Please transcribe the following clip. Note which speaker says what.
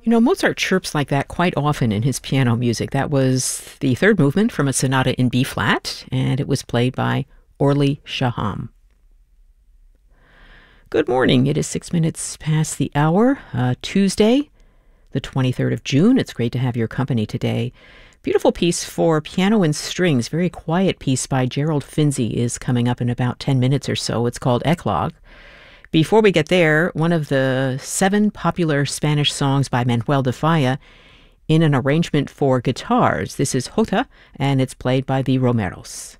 Speaker 1: Mozart chirps like that quite often in his piano music. That was the third movement from a sonata in B flat, and it was played by Orly Shaham. Good morning. It is 6 minutes past the hour, Tuesday, the 23rd of June. It's great to have your company today. Beautiful piece for piano and strings, very quiet piece by Gerald Finzi is coming up in about 10 minutes or so. It's called Eclogue. Before we get there, one of the 7 popular Spanish songs by Manuel de Falla in an arrangement for guitars. This is Jota, and it's played by the Romeros.